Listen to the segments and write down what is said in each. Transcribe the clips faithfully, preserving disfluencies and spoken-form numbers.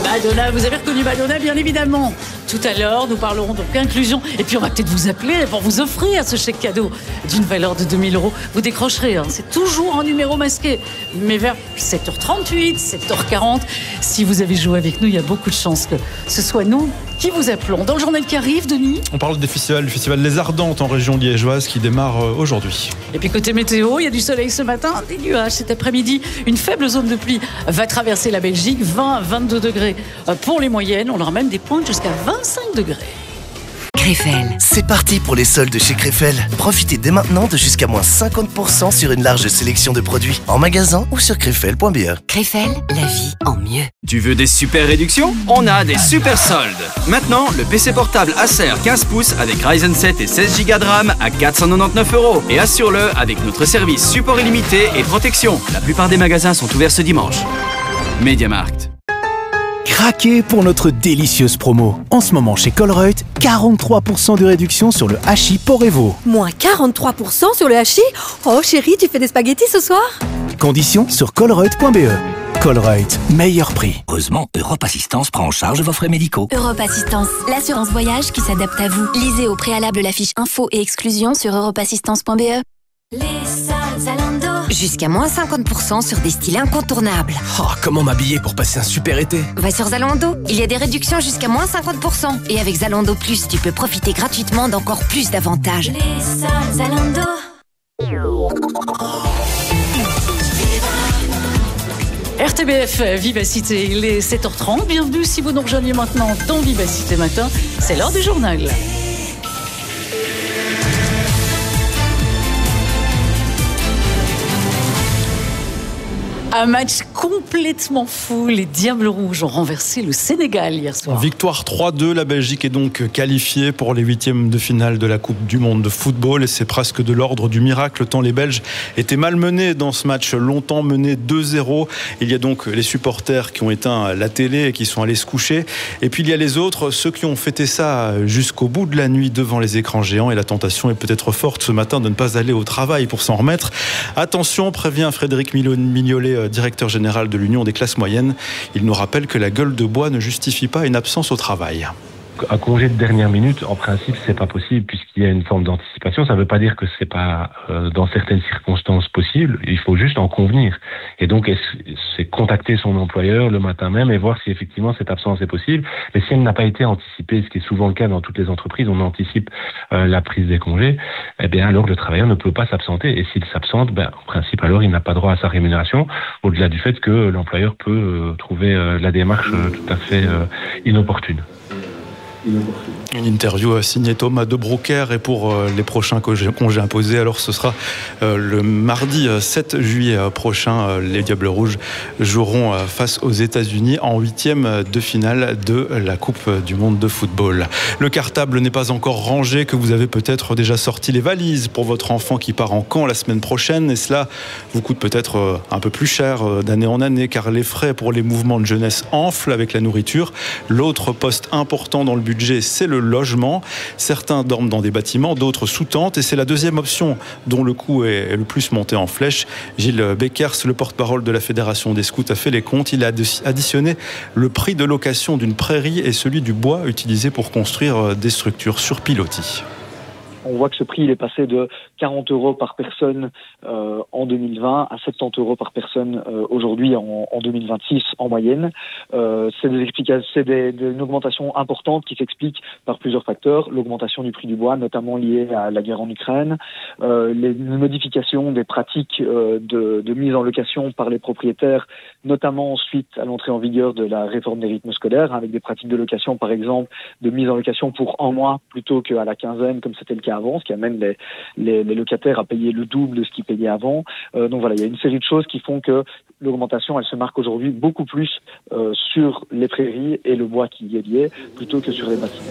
Madonna, vous avez reconnu Madonna, bien évidemment. Tout à l'heure, nous parlerons donc inclusion. Et puis, on va peut-être vous appeler pour vous offrir ce chèque cadeau d'une valeur de deux mille euros. Vous décrocherez, hein, c'est toujours en numéro masqué. Mais vers sept heures trente-huit, sept heures quarante, si vous avez joué avec nous, il y a beaucoup de chances que ce soit nous qui vous appelons. Dans le journal qui arrive, Denis. On parle des festivals, du festival Les Ardentes en région liégeoise qui démarre aujourd'hui. Et puis côté météo, il y a du soleil ce matin, des nuages cet après-midi. Une faible zone de pluie va traverser la Belgique, vingt à vingt-deux degrés pour les moyennes. On aura même des pointes jusqu'à vingt-cinq degrés. Krefel. C'est parti pour les soldes chez Krefel. Profitez dès maintenant de jusqu'à moins cinquante pour cent sur une large sélection de produits en magasin ou sur krefel point b e. Krefel, la vie en mieux. Tu veux des super réductions? On a des super soldes. Maintenant, le P C portable Acer quinze pouces avec Ryzen sept et seize giga de RAM à quatre cent quatre-vingt-dix-neuf euros. Et assure-le avec notre service support illimité et protection. La plupart des magasins sont ouverts ce dimanche. MediaMarkt. Craquez pour notre délicieuse promo. En ce moment chez Colruyt, quarante-trois pour cent de réduction sur le hachis Porevo. Moins quarante-trois pour cent sur le hachis? Oh chérie, tu fais des spaghettis ce soir? Conditions sur colruyt point b e. Colruyt, meilleur prix. Heureusement, Europe Assistance prend en charge vos frais médicaux. Europe Assistance, l'assurance voyage qui s'adapte à vous. Lisez au préalable la fiche info et exclusion sur europe assistance point b e. Les soldes Zalando. Jusqu'à moins cinquante pour cent sur des styles incontournables. Oh, comment m'habiller pour passer un super été? Va sur Zalando, il y a des réductions jusqu'à moins cinquante pour cent. Et avec Zalando Plus, tu peux profiter gratuitement d'encore plus d'avantages. Les soldes Zalando. R T B F, Vivacité, il est sept heures trente. Bienvenue si vous nous rejoignez maintenant dans Vivacité Matin. C'est l'heure du journal. Un match complètement fou. Les Diables Rouges ont renversé le Sénégal hier soir. Victoire trois deux. La Belgique est donc qualifiée pour les huitièmes de finale de la Coupe du Monde de football. Et c'est presque de l'ordre du miracle, tant les Belges étaient malmenés dans ce match, longtemps menés deux zéro. Il y a donc les supporters qui ont éteint la télé et qui sont allés se coucher. Et puis il y a les autres, ceux qui ont fêté ça jusqu'au bout de la nuit devant les écrans géants. Et la tentation est peut-être forte ce matin de ne pas aller au travail pour s'en remettre. Attention, prévient Frédéric Mignolet, directeur général de l'Union des classes moyennes. Il nous rappelle que la gueule de bois ne justifie pas une absence au travail. Un congé de dernière minute, en principe, c'est pas possible puisqu'il y a une forme d'anticipation. Ça ne veut pas dire que c'est pas euh, dans certaines circonstances possible. Il faut juste en convenir. Et donc, c'est contacter son employeur le matin même et voir si effectivement cette absence est possible. Mais si elle n'a pas été anticipée, ce qui est souvent le cas dans toutes les entreprises, on anticipe euh, la prise des congés. Eh bien, alors le travailleur ne peut pas s'absenter. Et s'il s'absente, ben, en principe, alors il n'a pas droit à sa rémunération. Au-delà du fait que l'employeur peut euh, trouver euh, la démarche euh, tout à fait euh, inopportune. Une interview signée Thomas De Broecker et pour les prochains congés imposés. Alors ce sera le mardi sept juillet prochain. Les Diables Rouges joueront face aux États-Unis en huitième de finale de la Coupe du Monde de football. Le cartable n'est pas encore rangé, que vous avez peut-être déjà sorti les valises pour votre enfant qui part en camp la semaine prochaine. Et cela vous coûte peut-être un peu plus cher d'année en année car les frais pour les mouvements de jeunesse enflent avec la nourriture. L'autre poste important dans le budget, c'est le logement. Certains dorment dans des bâtiments, d'autres sous tente, et c'est la deuxième option dont le coût est le plus monté en flèche. Gilles Beckers, le porte-parole de la Fédération des scouts, a fait les comptes. Il a additionné le prix de location d'une prairie et celui du bois utilisé pour construire des structures sur pilotis. On voit que ce prix il est passé de quarante euros par personne euh, en deux mille vingt à soixante-dix euros par personne euh, aujourd'hui en, en deux mille vingt-six en moyenne. Euh, c'est des explications, c'est des, des, une augmentation importante qui s'explique par plusieurs facteurs. L'augmentation du prix du bois, notamment liée à la guerre en Ukraine, euh, les modifications des pratiques euh, de, de mise en location par les propriétaires, notamment suite à l'entrée en vigueur de la réforme des rythmes scolaires, hein, avec des pratiques de location, par exemple, de mise en location pour un mois plutôt qu'à la quinzaine, comme c'était le cas avant, ce qui amène les, les, les locataires à payer le double de ce qu'ils payaient avant. Euh, donc voilà, il y a une série de choses qui font que l'augmentation, elle se marque aujourd'hui beaucoup plus euh, sur les prairies et le bois qui y est lié, plutôt que sur les bâtiments.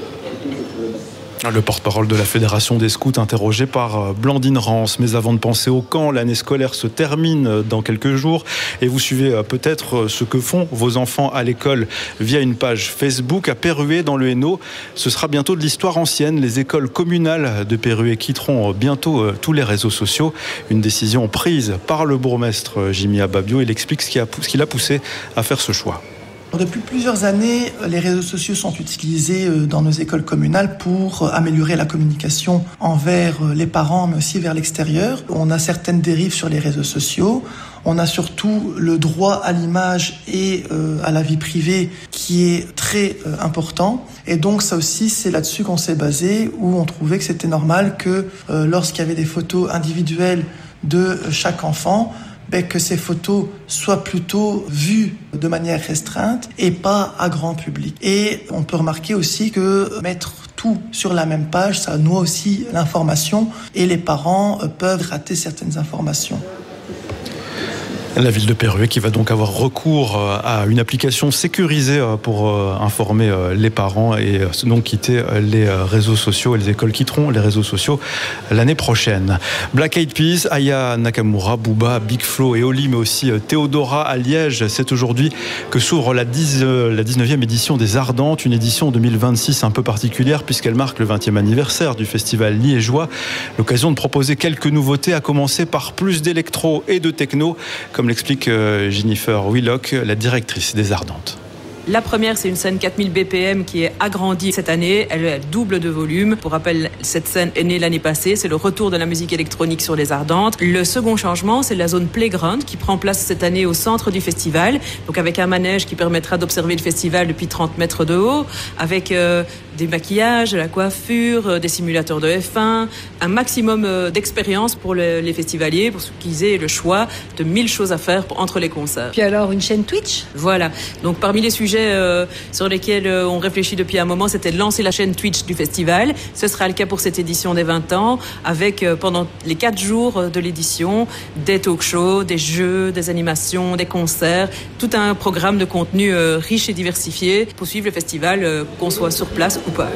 Le porte-parole de la Fédération des scouts interrogé par Blandine Rance. Mais avant de penser au camp, l'année scolaire se termine dans quelques jours et vous suivez peut-être ce que font vos enfants à l'école via une page Facebook. À Perruet, dans le Hainaut, ce sera bientôt de l'histoire ancienne. Les écoles communales de Perruet quitteront bientôt tous les réseaux sociaux. Une décision prise par le bourgmestre Jimmy Ababio. Il explique ce qui a, ce qui l'a poussé à faire ce choix. Depuis plusieurs années, les réseaux sociaux sont utilisés dans nos écoles communales pour améliorer la communication envers les parents, mais aussi vers l'extérieur. On a certaines dérives sur les réseaux sociaux. On a surtout le droit à l'image et euh, à la vie privée qui est très euh, important. Et donc ça aussi, c'est là-dessus qu'on s'est basé, où on trouvait que c'était normal que euh, lorsqu'il y avait des photos individuelles de chaque enfant, ben, que ces photos soient plutôt vues de manière restreinte et pas à grand public. Et on peut remarquer aussi que mettre tout sur la même page, ça noie aussi l'information et les parents peuvent rater certaines informations. La ville de Perruet qui va donc avoir recours à une application sécurisée pour informer les parents et donc quitter les réseaux sociaux. Et les écoles quitteront les réseaux sociaux l'année prochaine. Black Eyed Peas, Aya Nakamura, Booba, Big Flo et Oli, mais aussi Théodora à Liège. C'est aujourd'hui que s'ouvre la dix-neuvième édition des Ardentes, une édition deux mille vingt-six un peu particulière puisqu'elle marque le vingtième anniversaire du festival liégeois. L'occasion de proposer quelques nouveautés, à commencer par plus d'électro et de techno, comme Comme l'explique Jennifer Willock, la directrice des Ardentes. La première, c'est une scène quatre mille B P M qui est agrandie cette année. Elle, elle double de volume. Pour rappel, cette scène est née l'année passée. C'est le retour de la musique électronique sur les Ardentes. Le second changement, c'est la zone Playground qui prend place cette année au centre du festival. Donc avec un manège qui permettra d'observer le festival depuis trente mètres de haut, avec euh, des maquillages, de la coiffure, euh, des simulateurs de F un, un maximum euh, d'expérience pour le, les festivaliers, pour qu'ils aient le choix de mille choses à faire pour, entre les concerts. Puis alors, une chaîne Twitch ? Voilà. Donc parmi les sujets Euh, sur lesquels euh, on réfléchit depuis un moment, c'était de lancer la chaîne Twitch du festival. Ce sera le cas pour cette édition des vingt ans, avec euh, pendant les quatre jours de l'édition, des talk-shows, des jeux, des animations, des concerts, tout un programme de contenu euh, riche et diversifié pour suivre le festival, euh, qu'on soit sur place ou pas.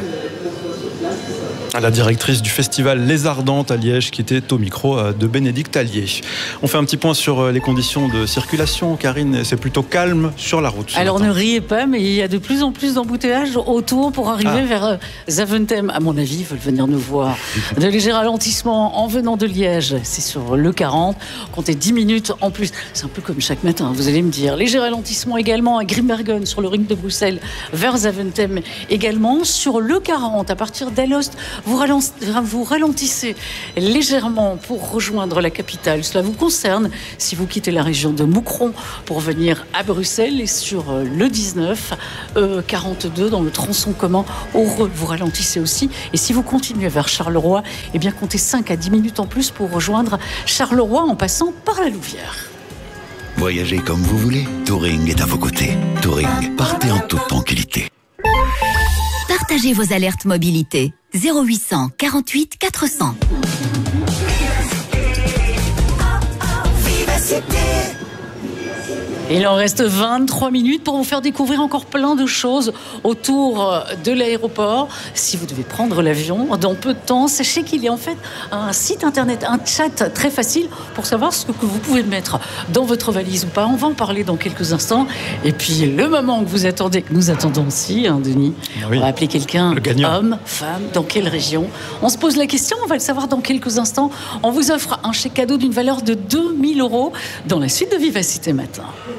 La directrice du festival Les Ardentes à Liège qui était au micro de Bénédicte Allier. On fait un petit point sur les conditions de circulation. Karine, c'est plutôt calme sur la route. Alors ne riez pas, mais il y a de plus en plus d'embouteillages autour pour arriver ah. vers Zaventem. À mon avis, ils veulent venir nous voir. De légers ralentissements en venant de Liège, c'est sur le quarante. Comptez dix minutes en plus. C'est un peu comme chaque matin, vous allez me dire. Léger ralentissement également à Grimbergen sur le ring de Bruxelles vers Zaventem. Également sur le quarante à partir d'Alost. Vous, ralent- vous ralentissez légèrement pour rejoindre la capitale. Cela vous concerne si vous quittez la région de Moucron pour venir à Bruxelles. Et sur le dix-neuf, euh, quarante-deux dans le tronçon commun, vous ralentissez aussi. Et si vous continuez vers Charleroi, eh bien comptez cinq à dix minutes en plus pour rejoindre Charleroi en passant par la Louvière. Voyagez comme vous voulez, Touring est à vos côtés. Touring, partez en toute tranquillité. Partagez vos alertes mobilité. zéro huit cent quarante-huit quatre cents. Il en reste vingt-trois minutes pour vous faire découvrir encore plein de choses autour de l'aéroport. Si vous devez prendre l'avion dans peu de temps, sachez qu'il y a en fait un site internet, un chat très facile pour savoir ce que vous pouvez mettre dans votre valise ou pas. On va en parler dans quelques instants. Et puis le moment que vous attendez, que nous attendons aussi, hein, Denis, oui. On va appeler quelqu'un, homme, femme, dans quelle région. On se pose la question, on va le savoir dans quelques instants. On vous offre un chèque cadeau d'une valeur de deux mille euros dans la suite de Vivacité Matin.